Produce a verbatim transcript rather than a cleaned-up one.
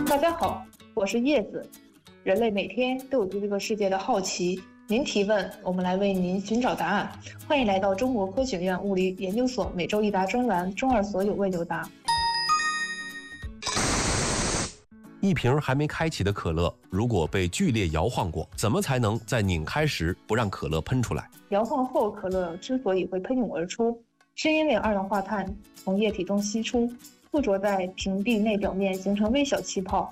大家好，我是叶子。人类每天都有对这个世界的好奇，您提问，我们来为您寻找答案。欢迎来到中国科学院物理研究所每周一答专栏，中二所有问有答。 一瓶还没开启的可乐，如果被剧烈摇晃过，怎么才能在拧开时不让可乐喷出来？ 摇晃后，可乐之所以会喷涌而出，是因为二氧化碳从液体中析出，附着在瓶壁内表面，形成微小气泡。